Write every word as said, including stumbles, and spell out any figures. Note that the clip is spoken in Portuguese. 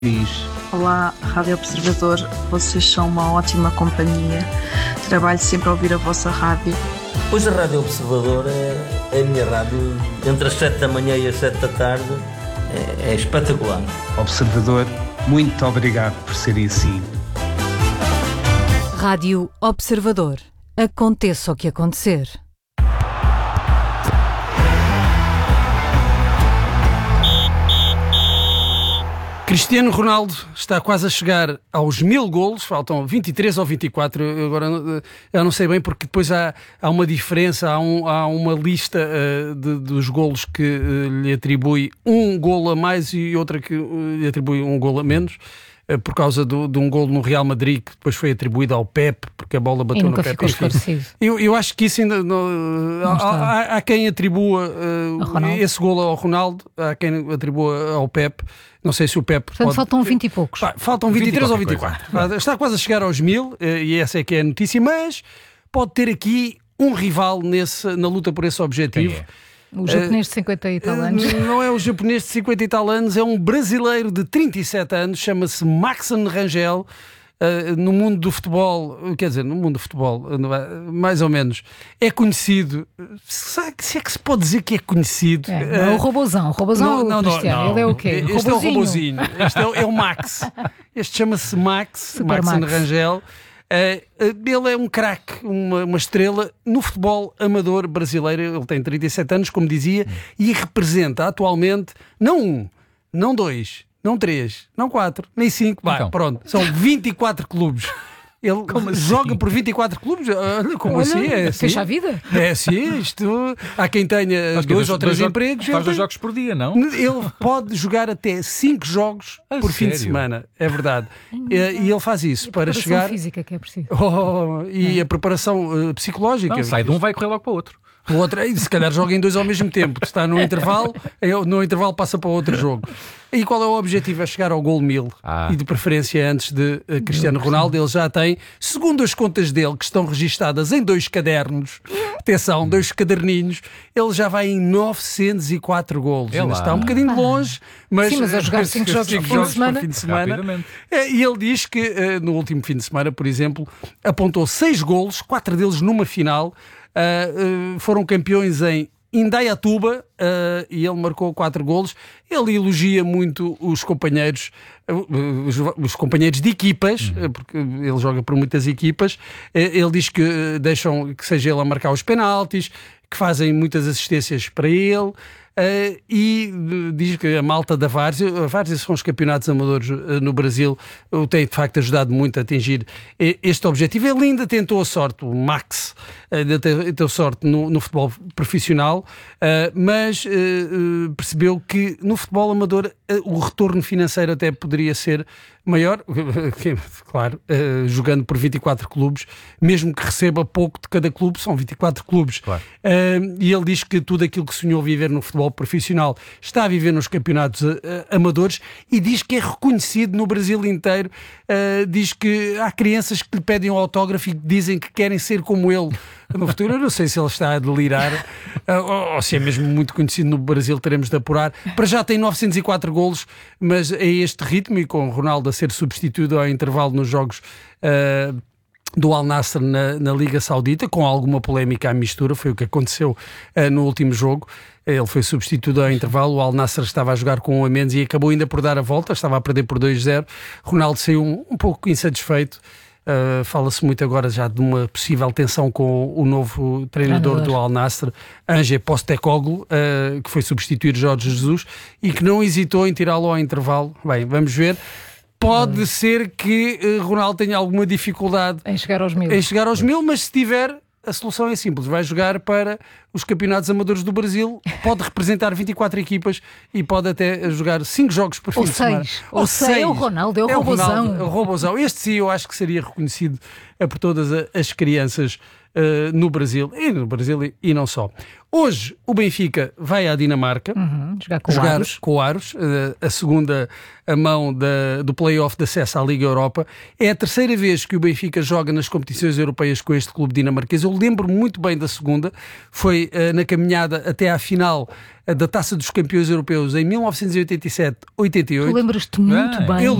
Diz. Olá, Rádio Observador, vocês são uma ótima companhia, trabalho sempre a ouvir a vossa rádio. Pois a Rádio Observador é, é a minha rádio, entre as sete da manhã e as sete da tarde, é, é espetacular. Observador, muito obrigado por serem assim. Rádio Observador, aconteça o que acontecer. Cristiano Ronaldo está quase a chegar aos mil golos, faltam vinte e três ou vinte e quatro, agora eu não sei bem porque depois há, há uma diferença, há, um, há uma lista uh, de, dos golos que uh, lhe atribui um golo a mais e outra que uh, lhe atribui um golo a menos, uh, por causa do, de um golo no Real Madrid que depois foi atribuído ao Pep, porque a bola bateu no Pep. Eu, eu acho que isso ainda... Não, há, há, há quem atribua uh, esse golo ao Ronaldo, há quem atribua ao Pep. Não sei se o Pep Portanto, pode... faltam vinte e poucos. Pá, faltam vinte e três ou vinte e quatro. Coisa. Está quase a chegar aos mil, e essa é que é a notícia, mas pode ter aqui um rival nesse, na luta por esse objetivo. É? O japonês de cinquenta e tal anos. Uh, não é o japonês de cinquenta e tal anos, é um brasileiro de trinta e sete anos, chama-se Maxen Rangel. Uh, no mundo do futebol, quer dizer, no mundo do futebol, mais ou menos, é conhecido. Se é que se pode dizer que é conhecido? É, não é o robozão. O robozão é o não, Cristiano. Não, ele é o quê? Este é o robozinho. Este é o, é o Max. Este chama-se Max, Maxen Max. Rangel. Uh, ele é um craque, uma, uma estrela no futebol amador brasileiro. Ele tem trinta e sete anos, como dizia, e representa atualmente não um, não dois, não três, não quatro, nem cinco, então. Bah, pronto, são vinte e quatro clubes. Ele assim? joga por vinte e quatro clubes. Olha, como Olha, assim? É assim? Fecha a vida? É assim, isto. Há quem tenha dois, dois ou três dois empregos. Faz dois jogos por dia, não? Ele pode jogar até cinco jogos ah, por sério? fim de semana, é verdade. E, e ele faz isso e para chegar. A preparação física que é preciso. Oh, e é. a preparação uh, psicológica. Não, sai de um, vai correr logo para o outro. O outro, se calhar joga em dois ao mesmo tempo. Se está no intervalo, no intervalo passa para outro jogo. E qual é o objetivo? É chegar ao gol mil. Ah. E de preferência antes de uh, Cristiano Ronaldo. Ele já tem, segundo as contas dele, que estão registadas em dois cadernos, atenção, dois caderninhos, ele já vai em novecentos e quatro golos. Ainda está um bocadinho longe, mas... Sim, mas a jogar cinco jogos por fim de semana. Fim de semana. E ele diz que uh, no último fim de semana, por exemplo, apontou seis golos, quatro deles numa final. Uh, uh, foram campeões em Indaiatuba uh, e ele marcou quatro golos. Ele elogia muito os companheiros, uh, os, os companheiros de equipas, uhum. uh, porque ele joga por muitas equipas. Uh, ele diz que uh, deixam que seja ele a marcar os penaltis, que fazem muitas assistências para ele. Uh, e uh, diz que a malta da Várzea, a Várzea são os campeonatos amadores uh, no Brasil, o tem de facto ajudado muito a atingir uh, este objetivo. Ele ainda tentou a sorte, o Max ainda tentou sorte no, no futebol profissional, uh, mas uh, uh, percebeu que no futebol amador uh, o retorno financeiro até poderia ser maior, claro, uh, jogando por vinte e quatro clubes, mesmo que receba pouco de cada clube, são vinte e quatro clubes. Claro. Uh, e ele diz que tudo aquilo que sonhou viver no futebol profissional está a viver nos campeonatos uh, amadores e diz que é reconhecido no Brasil inteiro. Uh, diz que há crianças que lhe pedem um autógrafo e que dizem que querem ser como ele no futuro. Eu não sei se ele está a delirar uh, ou, ou se é mesmo muito conhecido no Brasil, teremos de apurar. Para já tem novecentos e quatro golos, mas a este ritmo e com o Ronaldo a ser substituído ao intervalo nos jogos uh, do Al Nassr na, na Liga Saudita, com alguma polémica à mistura, foi o que aconteceu uh, no último jogo. Ele foi substituído ao intervalo, o Al Nassr estava a jogar com um a menos e acabou ainda por dar a volta, estava a perder por dois a zero. Ronaldo saiu um, um pouco insatisfeito. Uh, fala-se muito agora já de uma possível tensão com o novo treinador, treinador. do Al Nassr, Ange Postecoglou, uh, que foi substituir Jorge Jesus e que não hesitou em tirá-lo ao intervalo. Bem, vamos ver. Pode ser que uh, Ronaldo tenha alguma dificuldade em chegar aos mil, em chegar aos mil, mas se tiver, a solução é simples. Vai jogar para os campeonatos amadores do Brasil, pode representar vinte e quatro equipas e pode até jogar cinco jogos por fim ou de semana. Seis. Ou seis. É o Ronaldo, é o é robozão. O Ronaldo, é o robozão. Este sim eu acho que seria reconhecido por todas as crianças uh, no Brasil, e no Brasil e, e não só. Hoje o Benfica vai à Dinamarca Uhum, jogar com jogar o Aros. com o Aros, uh, a segunda a mão da, do play-off de acesso à Liga Europa. É a terceira vez que o Benfica joga nas competições europeias com este clube dinamarquês. Eu lembro muito bem da segunda, foi uh, na caminhada até à final uh, da Taça dos Campeões Europeus em mil novecentos e oitenta e sete oitenta e oito. Tu lembras-te muito Ah, bem. Eu